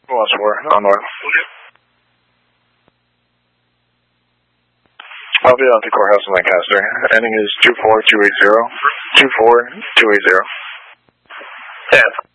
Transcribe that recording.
Lost 4, on north. I'll be out at the courthouse in Lancaster. Ending is 24280. 24280. 10.